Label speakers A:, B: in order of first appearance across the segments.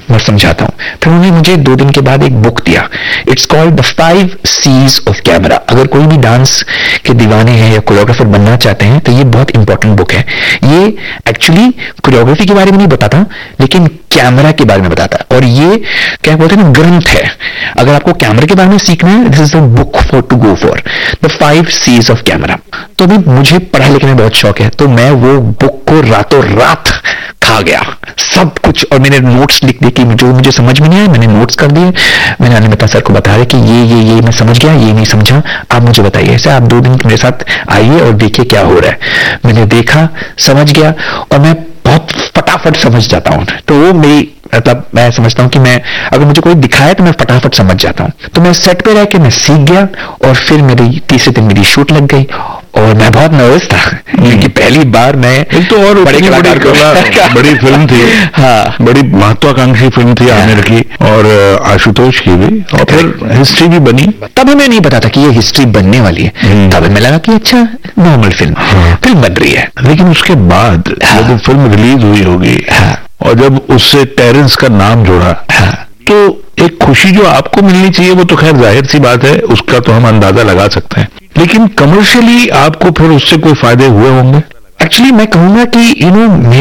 A: मैं समझाता हूँ। फिर उन्होंने मुझे 2 दिन के बाद एक बुक दिया, it's called the 5 C's of camera. अगर कोई भी डांस के दीवाने हैं या कोरियोग्राफर बनना चाहते हैं तो ये बहुत इंपॉर्टेंट बुक है। ये एक्चुअली कोरियोग्राफी के बारे में नहीं बताता, लेकिन कैमरा के बारे में बताता है। और ये क्या बोलते हैं ना, ग्रंथ है। अगर आपको कैमरे के बारे में सीखना है, this is the book for to go for, the 5 C's of camera. तो अभी मुझे पढ़ाई लिखने में बहुत शौक है, तो मैं वो बुक को रातों रात खा गया सब कुछ, और मैंने नोट्स लिख दिए कि जो मुझे समझ में नहीं आया मैंने नोट्स कर दिए। मैंने अनिमिता सर को बताया कि ये मैं समझ गया, ये नहीं समझा, आप मुझे बताइए। ऐसे आप 2 दिन मेरे साथ आइए और देखिए क्या हो रहा है। मैंने देखा, समझ गया, और मैं बहुत फटाफट समझ जाता हूं। तो वो मेरी मतलब मैं समझता हूं कि मैं अगर मुझे कोई दिखाए तो मैं फटाफट समझ जाता हूं। तो मैं सेट पे रह के मैं सीख गया, और फिर मेरी तीसरे दिन मेरी शूट लग गई, और मैं बहुत नर्वस था क्योंकि पहली बार मैं
B: एक तो और बड़ी फिल्म थी, हाँ, बड़ी महत्वाकांक्षी फिल्म थी आमिर की और आशुतोष की भी, और फिर हिस्ट्री भी बनी।
A: तब हमें नहीं पता था कि ये हिस्ट्री बनने वाली है, तब हमें लगा कि अच्छा नॉर्मल फिल्म बन रही है।
B: लेकिन उसके बाद जब वो फिल्म रिलीज हुई होगी, और जब उससे टेरेंस का नाम जोड़ा, तो एक खुशी जो आपको मिलनी चाहिए वो तो खैर जाहिर सी बात है, उसका तो हम अंदाजा लगा सकते हैं, लेकिन कमर्शियली आपको फिर उससे कोई फायदे हुए होंगे?
A: एक्चुअली मैं कहूंगा कि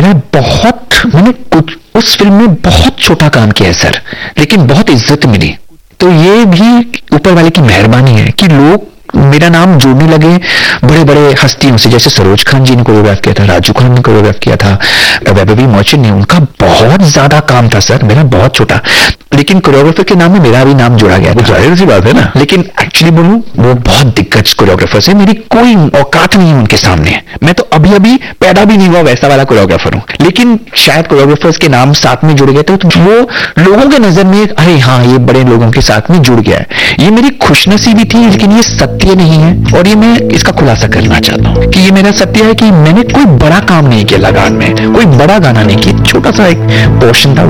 A: मैंने कुछ उस फिल्म में बहुत छोटा काम किया है सर, लेकिन बहुत इज्जत मिली। तो ये भी ऊपर वाले की मेहरबानी है कि लोग मेरा नाम जोड़ने लगे बड़े बड़े हस्तियों से, जैसे सरोज खान जी ने कोरियोग्राफ किया था, राजू खान ने कोरियोग्राफ किया था, वैभवी मर्चेंट ने, उनका बहुत ज्यादा काम था सर, मेरा बहुत छोटा, लेकिन कोरियोग्राफर के नाम में मेरा भी नाम जोड़ा गया था।
B: जाहिर सी बात है ना।
A: लेकिन एक्चुअली बोलूं, वो बहुत दिग्गज कोरियोग्राफर है, मेरी कोई औकात नहीं है उनके सामने। मैं तो अभी अभी पैदा भी नहीं हुआ वैसा वाला कोरियोग्राफर हूं, लेकिन शायद कोरियोग्राफर्स के नाम साथ में जुड़ गए थे, तो वो लोगों के नजर में अरे हाँ ये बड़े लोगों के साथ में जुड़ गया है। ये मेरी खुशनसीबी थी, लेकिन ये सत्य नहीं है, और ये मैं इसका खुलासा करना चाहता हूं कि ये मेरा सत्य है कि मैंने कोई बड़ा काम नहीं किया लगान में, कोई बड़ा गाना नहीं किया, छोटा सा एक पोर्शन था।